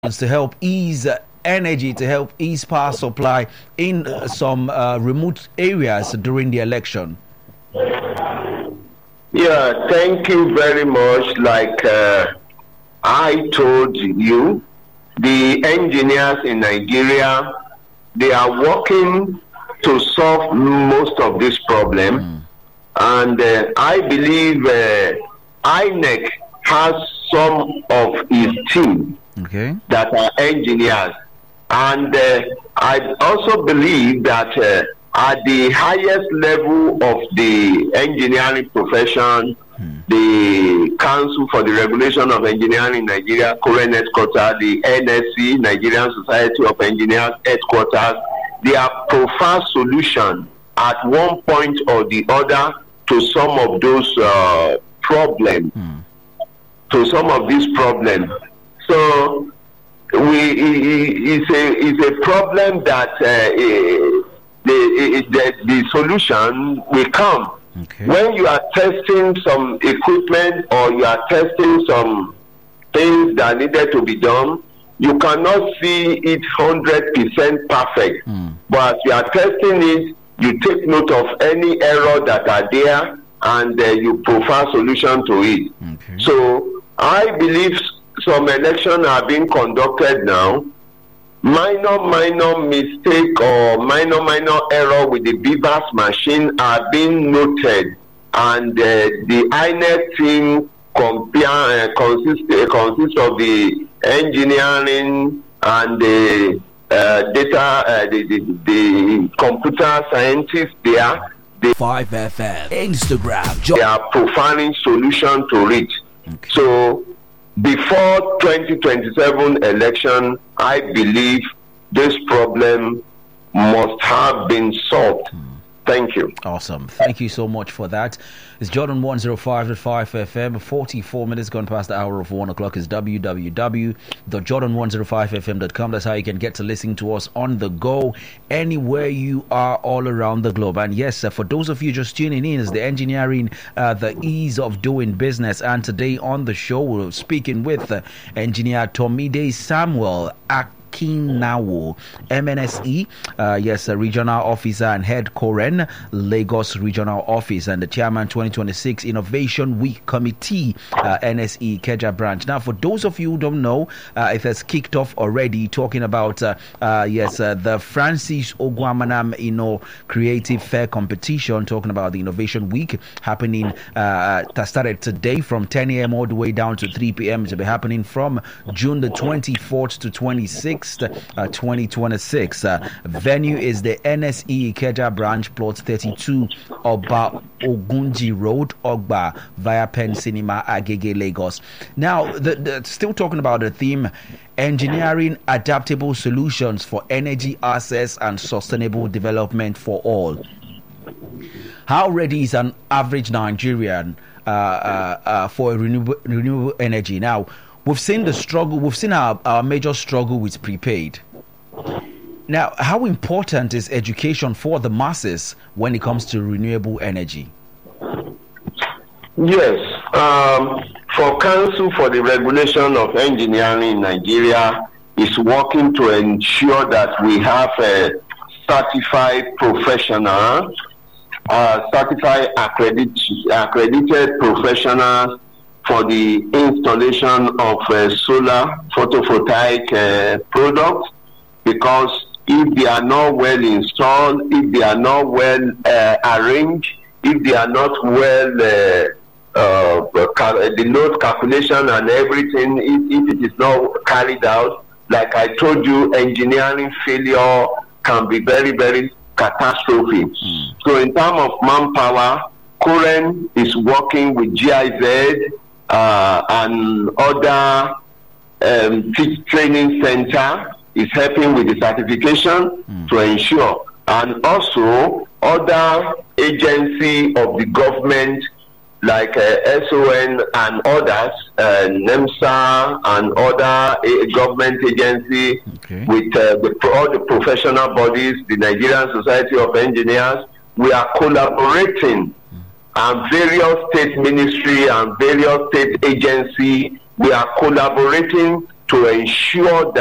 to help ease energy, to help ease power supply in some remote areas during the election? Yeah, thank you very much. Like I told you, the engineers in Nigeria, they are working to solve most of this problem. And I believe INEC has some of his team that are engineers. And I also believe that at the highest level of the engineering profession, the Council for the Regulation of Engineering in Nigeria, current headquarters, the NSC, Nigerian Society of Engineers headquarters, they are preferred solution at one point or the other to some of those problems, to some of these problems. So it's a problem that the solution will come when you are testing some equipment or you are testing some things that needed to be done. You cannot see it 100% perfect, but you are testing it. You take note of any error that are there, and you provide solution to it. So I believe some elections are being conducted now. Minor mistake or minor error with the BVAS machine are being noted, and the INEC team consists of the engineering and the data, the computer scientists there. 5FM Instagram. They are providing solution to it. So before 2027 election, I believe this problem must have been solved. Thank you. Awesome. Thank you so much for that. It's Jordan 105 at 5FM. 44 minutes gone past the hour of 1 o'clock. Is www.jordan105fm.com. That's how you can get to listen to us on the go anywhere you are all around the globe. And yes, for those of you just tuning in, is the engineering, the ease of doing business. And today on the show, we're speaking with engineer Tomide Samuel Akinawo, MNSE, regional officer and head Koren, Lagos Regional Office, and the chairman 2026 Innovation Week Committee, NSE Ikeja branch. Now, for those of you who don't know, it has kicked off already, talking about the Francis Ogwamanam Creative Fair Competition, talking about the Innovation Week happening that started today from 10 a.m. all the way down to 3 p.m. to be happening from June the 24th to 26th. 2026. Venue is the NSE Ikeja branch, plot 32, Oba Ogunji Road, Ogba, via Penn Cinema, Agege, Lagos. Now, still talking about the theme, engineering adaptable solutions for energy access and sustainable development for all. How ready is an average Nigerian for renewable energy? Now, we've seen the struggle. We've seen our major struggle with prepaid. Now, how important is education for the masses when it comes to renewable energy? Yes. For Council for the Regulation of Engineering in Nigeria is working to ensure that we have a certified professional, certified accredited professionals for the installation of solar photovoltaic products, because if they are not well installed, if they are not well arranged, if they are not well the load calculation and everything, if it is not carried out, like I told you, engineering failure can be very, very catastrophic. So in terms of manpower, Koren is working with GIZ and other training center is helping with the certification to ensure, and also other agency of the government like SON and others, NEMSA and other government agency with all the professional bodies, the Nigerian Society of Engineers. We are collaborating, and various state ministry and various state agency, we are collaborating to ensure that